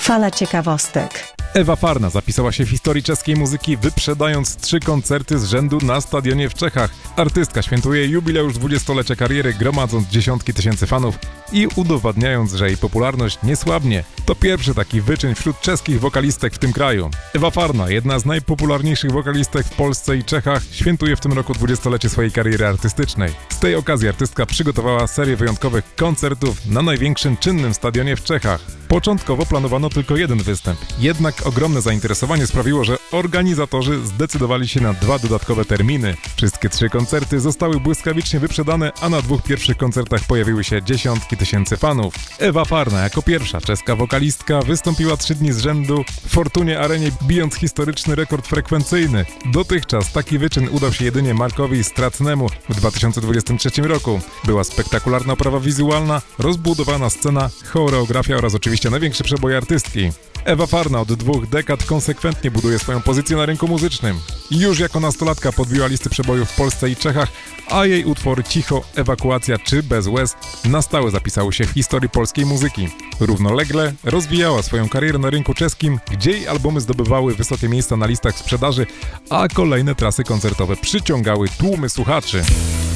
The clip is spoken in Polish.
Fala ciekawostek. Ewa Farna zapisała się w historii czeskiej muzyki, wyprzedając 3 koncerty z rzędu na stadionie w Czechach. Artystka świętuje jubileusz 20-lecia kariery, gromadząc dziesiątki tysięcy fanów i udowadniając, że jej popularność nie słabnie. To pierwszy taki wyczyn wśród czeskich wokalistek w tym kraju. Ewa Farna, jedna z najpopularniejszych wokalistek w Polsce i Czechach, świętuje w tym roku 20-lecie swojej kariery artystycznej. Z tej okazji artystka przygotowała serię wyjątkowych koncertów na największym czynnym stadionie w Czechach. Początkowo planowano tylko jeden występ, jednak ogromne zainteresowanie sprawiło, że organizatorzy zdecydowali się na 2 dodatkowe terminy. Wszystkie 3 koncerty zostały błyskawicznie wyprzedane, a na 2 pierwszych koncertach pojawiły się dziesiątki tysięcy fanów. Ewa Farna jako pierwsza czeska wokalistka wystąpiła 3 dni z rzędu w Fortunie Arenie, bijąc historyczny rekord frekwencyjny. Dotychczas taki wyczyn udał się jedynie Markowi Stratnemu w 2023 roku. Była spektakularna oprawa wizualna, rozbudowana scena, choreografia oraz oczywiście największe przeboje artystki. Ewa Farna od 2 dekad konsekwentnie buduje swoją pozycję na rynku muzycznym. Już jako nastolatka podbiła listy przebojów w Polsce i Czechach, a jej utwory Cicho, Ewakuacja czy Bez łez na stałe zapisały się w historii polskiej muzyki. Równolegle rozwijała swoją karierę na rynku czeskim, gdzie jej albumy zdobywały wysokie miejsca na listach sprzedaży, a kolejne trasy koncertowe przyciągały tłumy słuchaczy.